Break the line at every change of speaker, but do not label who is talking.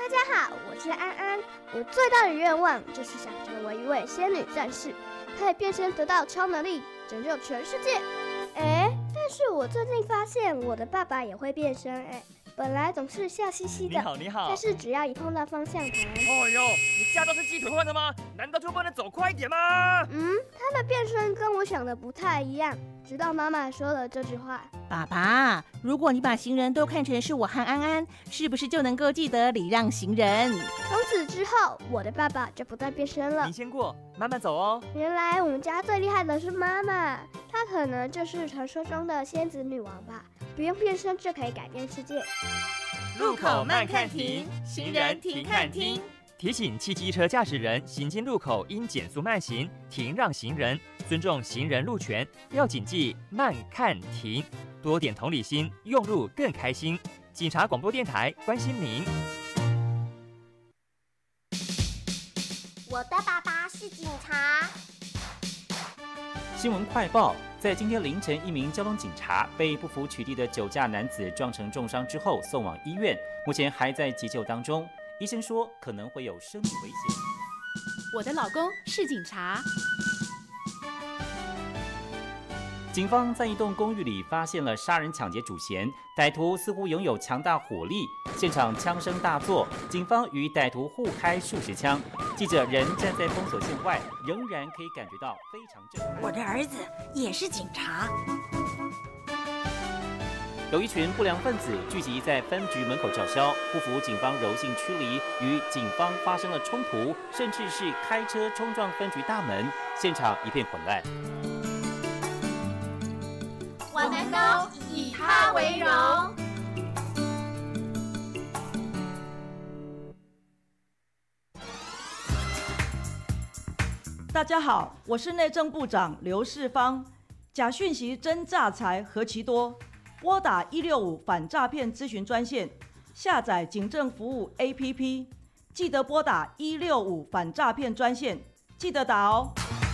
大家好，我是安安。我最大的愿望就是想成为一位仙女战士，可以变身得到超能力，拯救全世界。但是我最近发现我的爸爸也会变身本来总是笑嘻嘻的，
你好，
但是只要一碰到方向盘，
哦哟，你驾照是鸡腿换的吗？难道就不能走快一点吗？
他的变身跟我想的不太一样。直到妈妈说了这句话：
爸爸，如果你把行人都看成是我和安安，是不是就能够记得礼让行人？
从此之后，我的爸爸就不再变身了。
你先过，慢慢走哦。
原来我们家最厉害的是妈妈，她可能就是传说中的仙子女王吧，不用变身就可以改变世界。
路口慢看停，行人停看听。提醒汽机车驾驶人行经路口应减速慢行，停让行人，尊重行人路权，要谨记慢看停，多点同理心，用路更开心。警察广播电台关心您。
我的爸爸是警察。
新闻快报，在今天凌晨，一名交通警察被不服取缔的酒驾男子撞成重伤之后送往医院，目前还在急救当中。医生说可能会有生命危险。
我的老公是警察。
警方在一栋公寓里发现了杀人抢劫主嫌，歹徒似乎拥有强大火力，现场枪声大作，警方与歹徒互开数十枪。记者人站在封锁线外，仍然可以感觉到非常震撼。
我的儿子也是警察。
有一群不良分子聚集在分局门口叫嚣，不服警方柔性驱离，与警方发生了冲突，甚至是开车冲撞分局大门，现场一片混乱。
我们都以他为荣。
大家好，我是内政部长刘世芳。假讯息真诈财何其多，拨打165反诈骗咨询专线，下载警政服务 APP， 记得拨打165反诈骗专线，记得打哦。